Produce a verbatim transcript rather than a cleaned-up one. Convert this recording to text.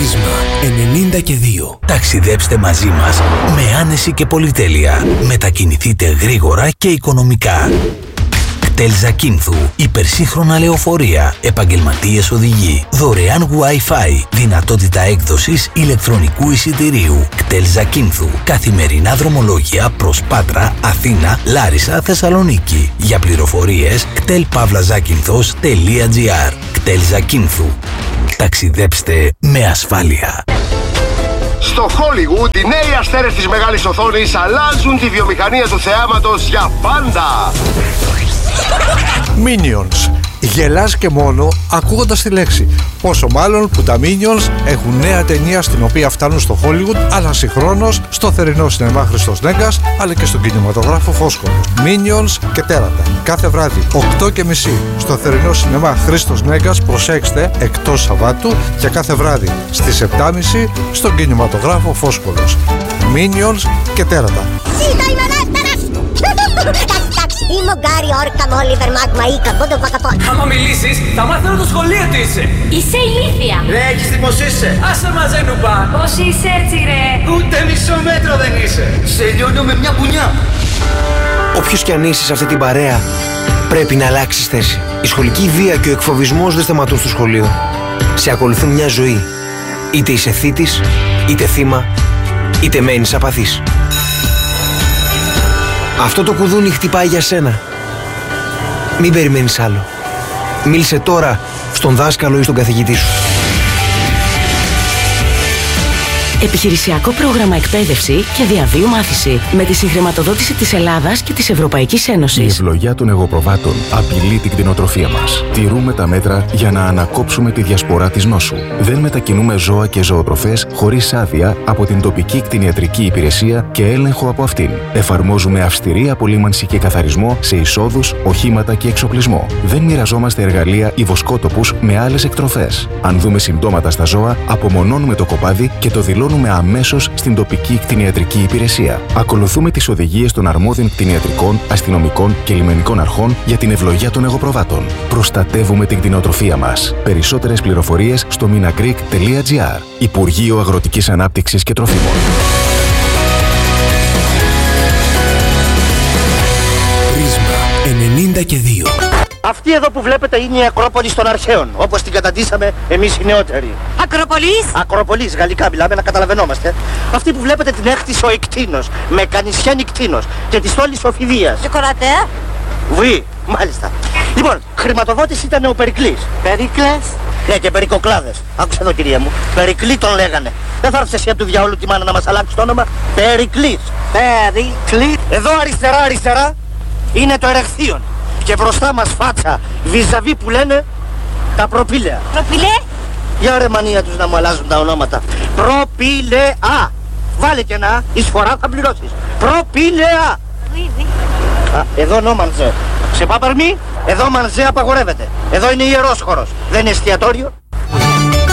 Πρίσμα ενενήντα και δύο. Ταξιδέψτε μαζί μας με άνεση και πολυτέλεια. Μετακινηθείτε γρήγορα και οικονομικά. κτέλ Ζακίνθου, υπερσύγχρονα λεωφορεία, επαγγελματίες οδηγοί, δωρεάν Wi-Fi, δυνατότητα έκδοσης ηλεκτρονικού εισιτηρίου. κτέλ Ζακίνθου, καθημερινά δρομολόγια προς Πάτρα, Αθήνα, Λάρισα, Θεσσαλονίκη. Για πληροφορίες κτέλ παύλα ζάκυνθος τελεία τζι άρ. κτέλ Ζακίνθου. Ταξιδέψτε με ασφάλεια. Στο Hollywood, οι νέοι αστέρες της μεγάλης οθόνης αλλάζουν τη βιομηχανία του θεάματος για πάντα. Minions. Γελάς και μόνο ακούγοντας τη λέξη. Πόσο μάλλον που τα Minions έχουν νέα ταινία στην οποία φτάνουν στο Hollywood, αλλά συγχρόνως στο θερινό σινεμά Χρήστος Νέγκας, αλλά και στον κινηματογράφο Φόσκολο. Minions και τέρατα. Κάθε βράδυ οκτώ και μισή στο θερινό σινεμά Χρήστος Νέγκας, προσέξτε, εκτός Σαββάτου, και κάθε βράδυ στις επτά και μισή στον κινηματογράφο Φόσκολος. Minions και τέρατα. Είμαι ο Γκάρι Όρκα με Όλιβερ Μάγμα ή Καμπόντο Βακαπό. Άμα μιλήσεις, θα μάθω το σχολείο τι είσαι. Είσαι ηλίθια. Ρε, έχεις τι πως είσαι. Άσε μαζέ νουπά. Πώς είσαι έτσι ρε. Ούτε μισό μέτρο δεν είσαι. Σε λιώνω με μια πουνιά. Όποιος κι αν είσαι σε αυτή την παρέα, πρέπει να αλλάξεις θέση. Η σχολική βία και ο εκφοβισμός δεν σταματούν στο σχολείο. Σε ακολουθούν μια ζωή. Είτε είσαι θήτης, είτε θύμα, είτε μένεις απαθής. Αυτό το κουδούνι χτυπάει για σένα. Μην περιμένεις άλλο. Μίλησε τώρα στον δάσκαλο ή στον καθηγητή σου. Επιχειρησιακό πρόγραμμα εκπαίδευση και διαβίου μάθηση με τη συγχρηματοδότηση της Ελλάδας και της Ευρωπαϊκής Ένωσης. Η ευλογιά των εγωπροβάτων απειλεί την κτηνοτροφία μας. Τηρούμε τα μέτρα για να ανακόψουμε τη διασπορά της νόσου. Δεν μετακινούμε ζώα και ζωοτροφές χωρίς άδεια από την τοπική κτηνιατρική υπηρεσία και έλεγχο από αυτήν. Εφαρμόζουμε αυστηρή απολύμανση και καθαρισμό σε εισόδους, οχήματα και εξοπλισμό. Δεν μοιραζόμαστε εργαλεία ή βοσκότοπους με άλλες εκτροφές. Αν δούμε συμπτώματα στα ζώα, απομονώνουμε το κοπάδι και το δηλώνουμε αμέσως στην τοπική κτηνιατρική υπηρεσία. Ακολουθούμε τις οδηγίες των αρμόδιων κτηνιατρικών, αστυνομικών και λιμενικών αρχών για την ευλογία των εγωπροβάτων. Προστατεύουμε την κτηνοτροφία μας. Περισσότερες πληροφορίες στο minagreek τελεία τζι άρ. Υπουργείο Αγροτικής Ανάπτυξης και Τροφίμων. Πρίσμα ενενήντα και δύο. Αυτή εδώ που βλέπετε είναι η Ακρόπολης των Αρχαίων, όπως την καταντήσαμε εμείς οι νεότεροι. Ακροπολής. Ακροπολής, γαλλικά μιλάμε, να καταλαβαίνόμαστε. Αυτή που βλέπετε την έκτισε ο Ικτίνος, με κανισιάνη Κτίνος και τη στόλη Σοφιδίας. Σοκολατέα. Βουή, μάλιστα. Λοιπόν, χρηματοδότης ήταν ο Περικλής. Περίκλες. Ναι, και Περικοκλάδες. Άκουσε εδώ κυρία μου. Περικλή τον λέγανε. Δεν θα έρθεις εσύ από του διαόλου τη μάνα να μας αλλάξει το όνομα. Περικλής. Περικλή. Εδώ αριστερά αριστερά είναι το Ερεχθείον. Και μπροστά μας φάτσα, βυζαβί που λένε τα προπήλαια. Προπήλε. Για ρε μανία τους να μου αλλάζουν τα ονόματα. Προπήλαια. Βάλε και ένα, εισφορά θα πληρώσεις. Προπήλαια. Α, εδώ νο μανζέ. Σε πάπαρμι, εδώ μανζέ απαγορεύεται. Εδώ είναι ιερός χώρος. Δεν είναι εστιατόριο.